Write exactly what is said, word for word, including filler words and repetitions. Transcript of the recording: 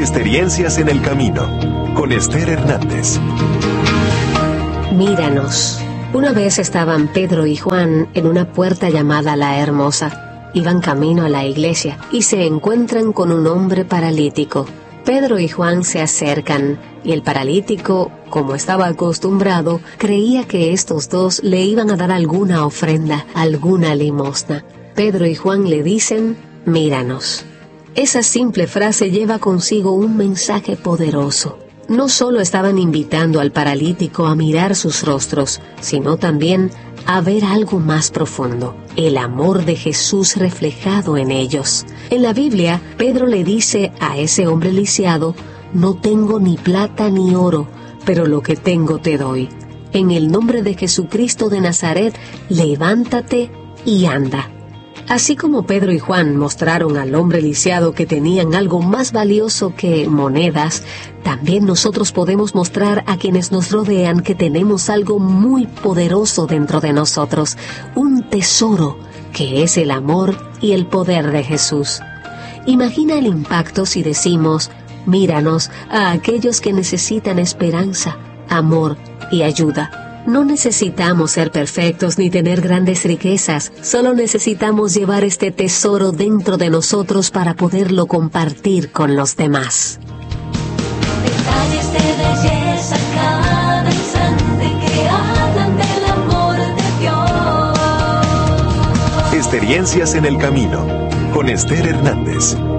Experiencias en el camino, con Esther Hernández. Míranos. Una vez estaban Pedro y Juan en una puerta llamada La Hermosa. Iban camino a la iglesia y se encuentran con un hombre paralítico. Pedro y Juan se acercan y el paralítico, como estaba acostumbrado, creía que estos dos le iban a dar alguna ofrenda, alguna limosna. Pedro y Juan le dicen: míranos. Esa simple frase lleva consigo un mensaje poderoso. No solo estaban invitando al paralítico a mirar sus rostros, sino también a ver algo más profundo, el amor de Jesús reflejado en ellos. En la Biblia, Pedro le dice a ese hombre lisiado: no tengo ni plata ni oro, pero lo que tengo te doy. En el nombre de Jesucristo de Nazaret, levántate y anda. Así como Pedro y Juan mostraron al hombre lisiado que tenían algo más valioso que monedas, también nosotros podemos mostrar a quienes nos rodean que tenemos algo muy poderoso dentro de nosotros, un tesoro que es el amor y el poder de Jesús. Imagina el impacto si decimos: míranos a aquellos que necesitan esperanza, amor y ayuda. No necesitamos ser perfectos ni tener grandes riquezas, solo necesitamos llevar este tesoro dentro de nosotros para poderlo compartir con los demás. Detalles de belleza cada instante que hablan del amor de Dios. Experiencias en el camino, con Esther Hernández.